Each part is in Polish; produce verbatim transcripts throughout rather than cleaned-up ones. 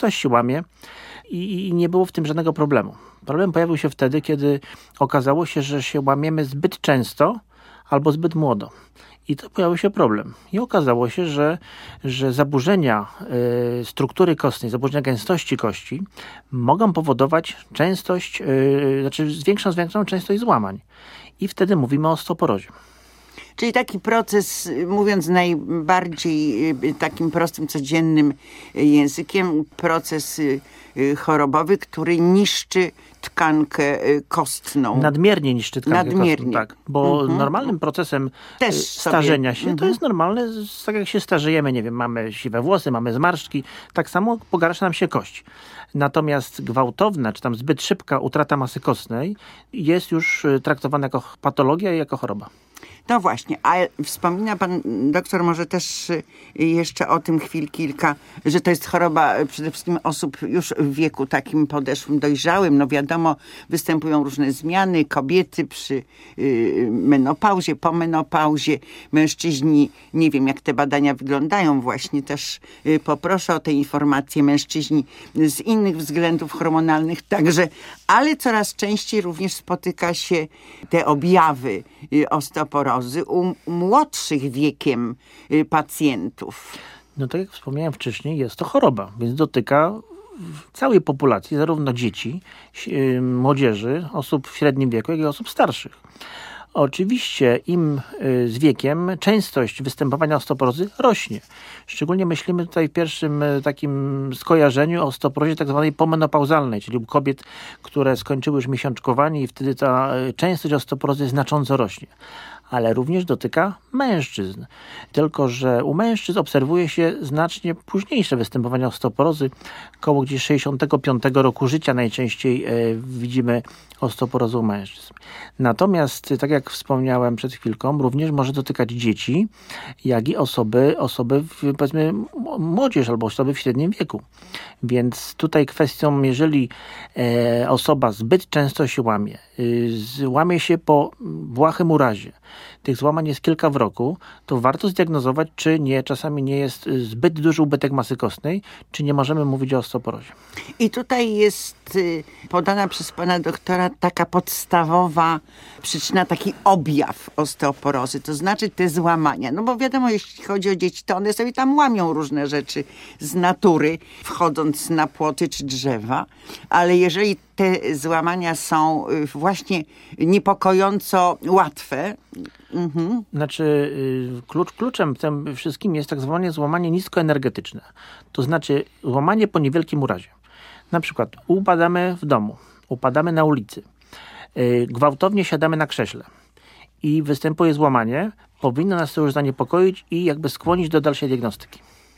ktoś się łamie i, i nie było w tym żadnego problemu. Problem pojawił się wtedy, kiedy okazało się, że się łamiemy zbyt często albo zbyt młodo. I to pojawił się problem. I okazało się, że, że zaburzenia y, struktury kostnej, zaburzenia gęstości kości mogą powodować częstość, y, znaczy zwiększą, zwiększą częstość złamań. I wtedy mówimy o osteoporozie. Czyli taki proces, mówiąc najbardziej y, takim prostym, codziennym językiem, proces y, y, chorobowy, który niszczy tkankę y, kostną. Nadmiernie niszczy tkankę Nadmiernie. kostną, tak. Bo Mhm. normalnym procesem Też y, sobie- starzenia się, to Mhm. jest normalne, z- tak jak się starzejemy, nie wiem, mamy siwe włosy, mamy zmarszczki, tak samo pogarsza nam się kość. Natomiast gwałtowna, czy tam zbyt szybka utrata masy kostnej jest już y, traktowana jako patologia i jako choroba. No właśnie, a wspomina pan doktor może też y, jeszcze o tym chwil kilka, że to jest choroba y, przede wszystkim osób już w wieku takim podeszłym, dojrzałym. No wiadomo, występują różne zmiany, kobiety przy y, menopauzie, po menopauzie, mężczyźni, nie wiem jak te badania wyglądają właśnie, też y, poproszę o te informacje, mężczyźni z innych względów hormonalnych także, ale coraz częściej również spotyka się te objawy y, osteoporozy u młodszych wiekiem y, pacjentów. No tak jak wspomniałem wcześniej, jest to choroba, więc dotyka całej populacji, zarówno dzieci, yy, młodzieży, osób w średnim wieku, jak i osób starszych. Oczywiście im y, z wiekiem częstość występowania osteoporozy rośnie. Szczególnie myślimy tutaj w pierwszym y, takim skojarzeniu o osteoporozie tak zwanej pomenopauzalnej, czyli u kobiet, które skończyły już miesiączkowanie i wtedy ta y, częstość osteoporozy znacząco rośnie. Ale również dotyka mężczyzn. Tylko że u mężczyzn obserwuje się znacznie późniejsze występowanie osteoporozy. Koło gdzieś sześćdziesiątego piątego roku życia najczęściej e, widzimy osteoporozę u mężczyzn. Natomiast, tak jak wspomniałem przed chwilką, również może dotykać dzieci, jak i osoby, osoby w, powiedzmy młodzież albo osoby w średnim wieku. Więc tutaj kwestią, jeżeli e, osoba zbyt często się łamie, y, z, łamie się po błahym urazie, tych złamań jest kilka w roku, to warto zdiagnozować, czy nie, czasami nie jest zbyt duży ubytek masy kostnej, czy nie możemy mówić o osteoporozie. I tutaj jest y, podana przez pana doktora taka podstawowa przyczyna, taki objaw osteoporozy, to znaczy te złamania. No bo wiadomo, jeśli chodzi o dzieci, to one sobie tam łamią różne rzeczy z natury, wchodząc na płoty czy drzewa, ale jeżeli te złamania są y, właśnie niepokojąco łatwe. Mhm. Znaczy y, klucz, kluczem w tym wszystkim jest tak zwane złamanie niskoenergetyczne. To znaczy złamanie po niewielkim urazie. Na przykład upadamy w domu, upadamy na ulicy, y, gwałtownie siadamy na krześle i występuje złamanie, powinno nas to już zaniepokoić i jakby skłonić do dalszej diagnostyki.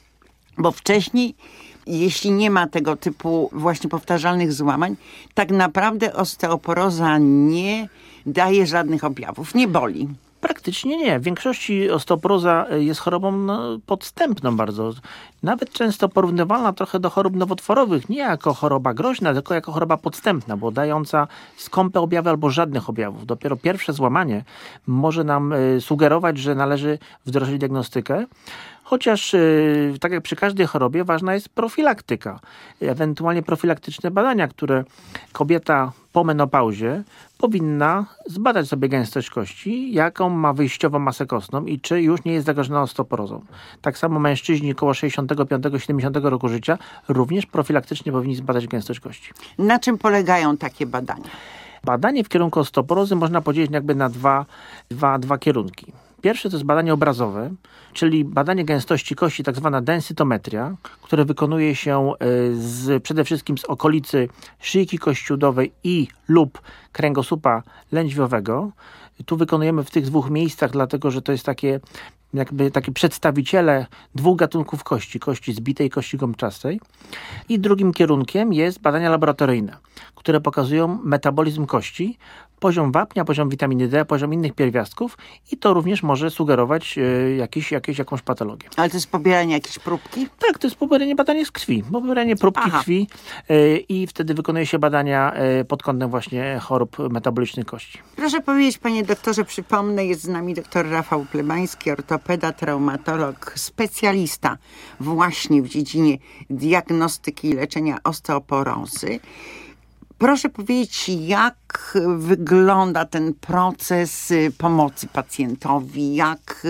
Bo wcześniej, jeśli nie ma tego typu właśnie powtarzalnych złamań, tak naprawdę osteoporoza nie daje żadnych objawów, nie boli. Praktycznie nie. W większości osteoporoza jest chorobą no, podstępną bardzo. Nawet często porównywalna trochę do chorób nowotworowych. Nie jako choroba groźna, tylko jako choroba podstępna, bo dająca skąpe objawy albo żadnych objawów. Dopiero pierwsze złamanie może nam y, sugerować, że należy wdrożyć diagnostykę. Chociaż, y, tak jak przy każdej chorobie, ważna jest profilaktyka. Ewentualnie profilaktyczne badania, które kobieta po menopauzie powinna zbadać sobie gęstość kości, jaką ma wyjściową masę kostną i czy już nie jest zagrożona osteoporozą. Tak samo mężczyźni około sześćdziesiątego piątego siedemdziesiątego roku życia również profilaktycznie powinni zbadać gęstość kości. Na czym polegają takie badania? Badanie w kierunku osteoporozy można podzielić jakby na dwa, dwa, dwa kierunki. Pierwsze to jest badanie obrazowe, czyli badanie gęstości kości, tak zwana densytometria, które wykonuje się z, przede wszystkim z okolicy szyjki kościudowej i lub kręgosłupa lędźwiowego. Tu wykonujemy w tych dwóch miejscach, dlatego że to jest takie jakby takie przedstawiciele dwóch gatunków kości, kości zbitej i kości gąbczastej. I drugim kierunkiem jest badania laboratoryjne, które pokazują metabolizm kości poziom wapnia, poziom witaminy D, poziom innych pierwiastków i to również może sugerować y, jakiś, jakieś, jakąś patologię. Ale to jest pobieranie jakiejś próbki? Tak, to jest pobieranie badania z krwi. Pobieranie próbki Aha. krwi y, i wtedy wykonuje się badania y, pod kątem właśnie chorób metabolicznych kości. Proszę powiedzieć, panie doktorze, przypomnę, jest z nami doktor Rafał Plebański, ortopeda, traumatolog, specjalista właśnie w dziedzinie diagnostyki i leczenia osteoporozy. Proszę powiedzieć, jak wygląda ten proces pomocy pacjentowi, jak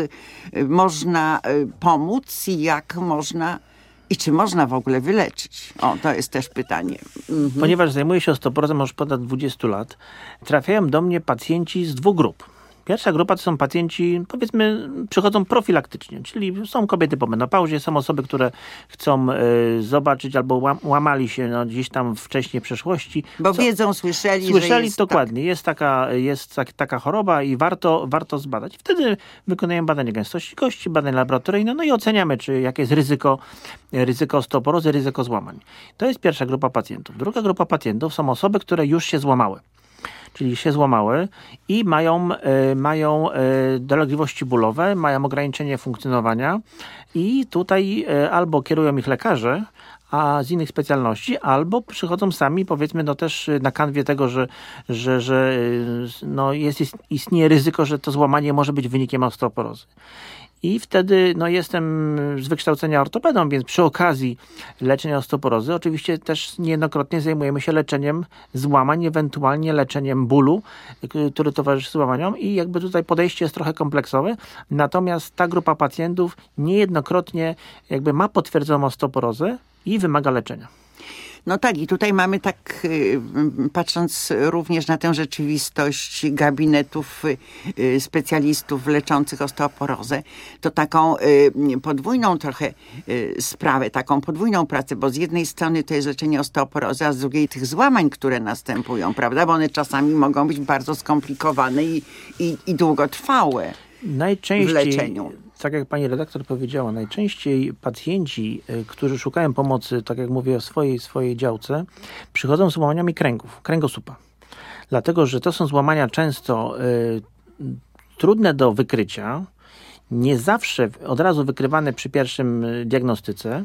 można pomóc i jak można i czy można w ogóle wyleczyć? O, to jest też pytanie. Mhm. Ponieważ zajmuję się osteoporozą już ponad dwudziestu lat, trafiają do mnie pacjenci z dwóch grup. Pierwsza grupa to są pacjenci, powiedzmy, przychodzą profilaktycznie, czyli są kobiety po menopauzie, są osoby, które chcą y, zobaczyć albo łam, łamali się no, gdzieś tam wcześniej w przeszłości. Bo Co, wiedzą, słyszeli, Słyszeli że jest dokładnie, tak. jest, taka, jest tak, taka choroba i warto, warto zbadać. Wtedy wykonujemy badanie gęstości kości, badanie laboratoryjne, no i oceniamy, czy jakie jest ryzyko, ryzyko osteoporozy, ryzyko złamań. To jest pierwsza grupa pacjentów. Druga grupa pacjentów są osoby, które już się złamały. Czyli się złamały i mają, y, mają y, dolegliwości bólowe, mają ograniczenie funkcjonowania i tutaj y, albo kierują ich lekarze, a z innych specjalności, albo przychodzą sami, powiedzmy, no też na kanwie tego, że, że, że y, no jest, istnieje ryzyko, że to złamanie może być wynikiem osteoporozy. I wtedy no, jestem z wykształcenia ortopedą, więc przy okazji leczenia osteoporozy oczywiście też niejednokrotnie zajmujemy się leczeniem złamań, ewentualnie leczeniem bólu, który towarzyszy złamaniom i jakby tutaj podejście jest trochę kompleksowe, natomiast ta grupa pacjentów niejednokrotnie jakby ma potwierdzoną osteoporozę i wymaga leczenia. No tak, i tutaj mamy tak, patrząc również na tę rzeczywistość gabinetów specjalistów leczących osteoporozę, to taką podwójną trochę sprawę, taką podwójną pracę, bo z jednej strony to jest leczenie osteoporozy, a z drugiej tych złamań, które następują, prawda? Bo one czasami mogą być bardzo skomplikowane i, i, i długotrwałe Najczęściej, w leczeniu. Tak jak pani redaktor powiedziała, najczęściej pacjenci, y, którzy szukają pomocy, tak jak mówię o swojej, swojej działce, przychodzą z złamaniami kręgów, kręgosłupa. Dlatego, że to są złamania często y, trudne do wykrycia, nie zawsze od razu wykrywane przy pierwszym diagnostyce,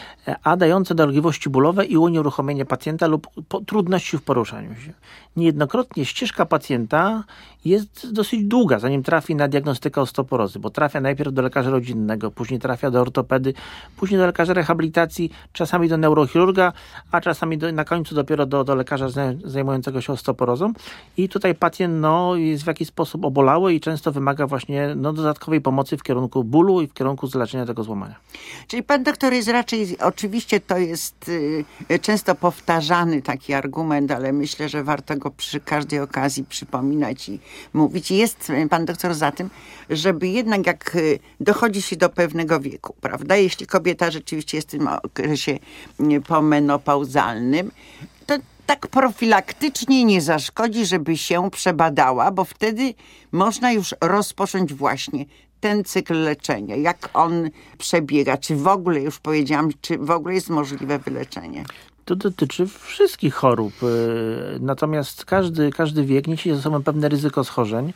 a dające dolegliwości bólowe i unieruchomienie pacjenta lub po, trudności w poruszaniu się. Niejednokrotnie ścieżka pacjenta jest dosyć długa, zanim trafi na diagnostykę osteoporozy, bo trafia najpierw do lekarza rodzinnego, później trafia do ortopedy, później do lekarza rehabilitacji, czasami do neurochirurga, a czasami do, na końcu dopiero do, do lekarza zajmującego się osteoporozą. I tutaj pacjent no, jest w jakiś sposób obolały i często wymaga właśnie no, dodatkowej pomocy w kierunku bólu i w kierunku zleczenia tego złamania. Czyli pan doktor jest raczej, oczywiście to jest y, często powtarzany taki argument, ale myślę, że warto go przy każdej okazji przypominać i mówić. Jest pan doktor za tym, żeby jednak jak y, dochodzi się do pewnego wieku, prawda, jeśli kobieta rzeczywiście jest w tym okresie y, pomenopauzalnym, to tak profilaktycznie nie zaszkodzi, żeby się przebadała, bo wtedy można już rozpocząć właśnie ten cykl leczenia, jak on przebiega, czy w ogóle, już powiedziałam, czy w ogóle jest możliwe wyleczenie? To dotyczy wszystkich chorób, natomiast każdy, każdy wiek niesie ze sobą pewne ryzyko schorzeń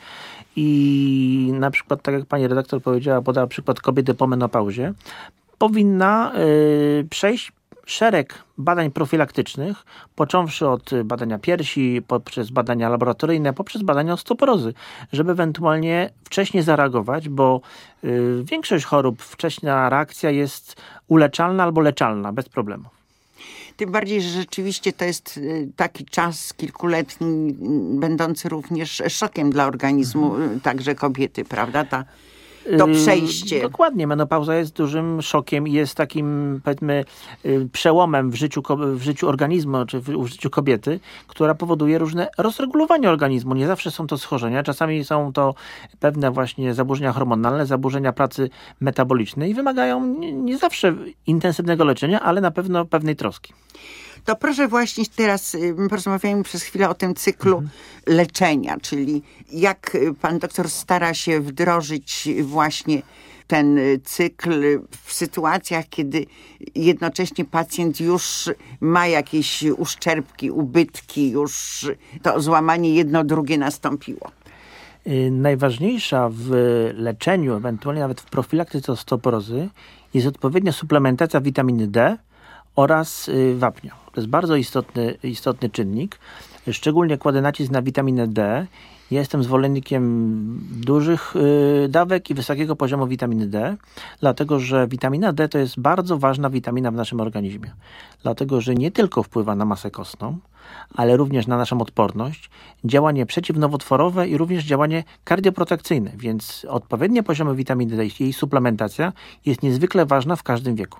i na przykład, tak jak pani redaktor powiedziała, podała przykład kobiety po menopauzie, powinna y, przejść szereg badań profilaktycznych, począwszy od badania piersi, poprzez badania laboratoryjne, poprzez badania osteoporozy, żeby ewentualnie wcześniej zareagować, bo y, większość chorób, wcześna reakcja jest uleczalna albo leczalna, bez problemu. Tym bardziej, że rzeczywiście to jest taki czas kilkuletni, będący również szokiem dla organizmu, mhm. także kobiety, prawda? Ta To przejście. Yy, dokładnie. Menopauza jest dużym szokiem i jest takim, powiedzmy, yy, przełomem w życiu, w życiu organizmu, czy w, w życiu kobiety, która powoduje różne rozregulowanie organizmu. Nie zawsze są to schorzenia, czasami są to pewne właśnie zaburzenia hormonalne, zaburzenia pracy metabolicznej i wymagają nie, nie zawsze intensywnego leczenia, ale na pewno pewnej troski. To proszę właśnie teraz porozmawiajmy przez chwilę o tym cyklu mhm. leczenia, czyli jak pan doktor stara się wdrożyć właśnie ten cykl w sytuacjach, kiedy jednocześnie pacjent już ma jakieś uszczerbki, ubytki, już to złamanie jedno drugie nastąpiło? Najważniejsza w leczeniu, ewentualnie nawet w profilaktyce osteoporozy jest odpowiednia suplementacja witaminy D oraz wapnia. To jest bardzo istotny, istotny czynnik. Szczególnie kładę nacisk na witaminę D. Ja jestem zwolennikiem dużych y, dawek i wysokiego poziomu witaminy D, dlatego że witamina D to jest bardzo ważna witamina w naszym organizmie. Dlatego, że nie tylko wpływa na masę kostną, ale również na naszą odporność, działanie przeciwnowotworowe i również działanie kardioprotekcyjne, więc odpowiednie poziomy witaminy D i jej suplementacja jest niezwykle ważna w każdym wieku.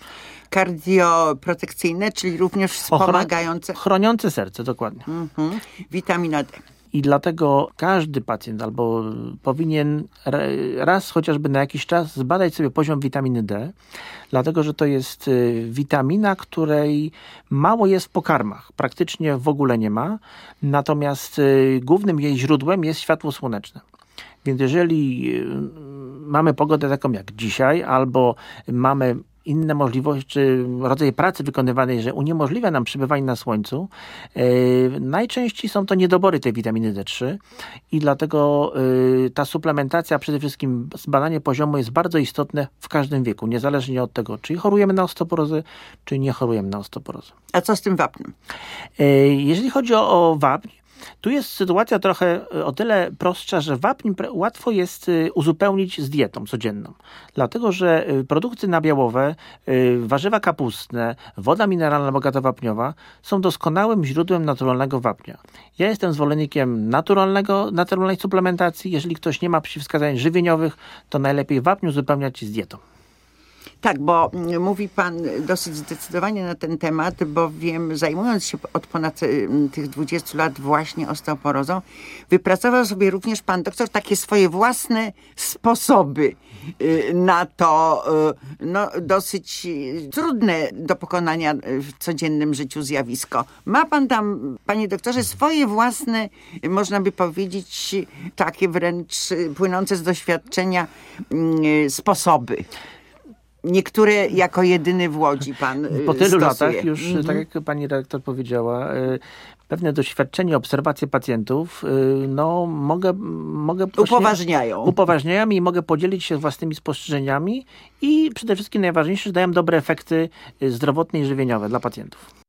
Kardioprotekcyjne, czyli również wspomagające... Chroniące serce, dokładnie. Mhm. Witamina D. I dlatego każdy pacjent albo powinien raz chociażby na jakiś czas zbadać sobie poziom witaminy D, dlatego że to jest witamina, której mało jest w pokarmach. Praktycznie w ogóle nie ma. Natomiast głównym jej źródłem jest światło słoneczne. Więc jeżeli mamy pogodę taką jak dzisiaj, albo mamy inne możliwości, czy rodzaj pracy wykonywanej, że uniemożliwia nam przebywanie na słońcu, yy, najczęściej są to niedobory tej witaminy D trzy i dlatego yy, ta suplementacja, przede wszystkim zbadanie poziomu jest bardzo istotne w każdym wieku, niezależnie od tego, czy chorujemy na osteoporozę, czy nie chorujemy na osteoporozę. A co z tym wapnem? Yy, jeżeli chodzi o, o wapń, tu jest sytuacja trochę o tyle prostsza, że wapń łatwo jest uzupełnić z dietą codzienną. Dlatego, że produkty nabiałowe, warzywa kapustne, woda mineralna bogata wapniowa są doskonałym źródłem naturalnego wapnia. Ja jestem zwolennikiem naturalnego, naturalnej suplementacji. Jeżeli ktoś nie ma przeciwwskazań żywieniowych, to najlepiej wapń uzupełniać z dietą. Tak, bo mówi pan dosyć zdecydowanie na ten temat, bowiem zajmując się od ponad tych dwudziestu lat właśnie osteoporozą, wypracował sobie również pan doktor takie swoje własne sposoby na to no, dosyć trudne do pokonania w codziennym życiu zjawisko. Ma pan tam, panie doktorze, swoje własne, można by powiedzieć, takie wręcz płynące z doświadczenia sposoby. Niektóre jako jedyny w Łodzi pan Po tylu stosuje. latach już, mm-hmm. tak jak pani redaktor powiedziała, pewne doświadczenie, obserwacje pacjentów, no mogę... mogę upoważniają. Upoważniają i mogę podzielić się własnymi spostrzeżeniami i przede wszystkim najważniejsze, że dają dobre efekty zdrowotne i żywieniowe dla pacjentów.